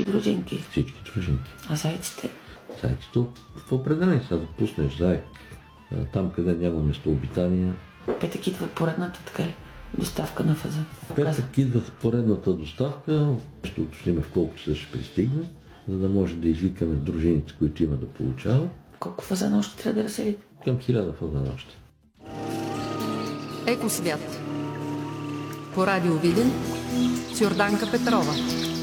дружинки? Всички дружинки. А зайците? Зайците в определени са да пуснеш зай. Там, къде няма местообитания. Петък идва поредната, така ли? Доставка на фазан. Петък идва в поредната доставка. Ще уточним в колко часа ще пристигне, за да може да извикаме дружините, които има да получава. Колко фазана още трябва да разселите? Към 1000 фазана още. Екосвят. По радио Видин с Йорданка Петрова.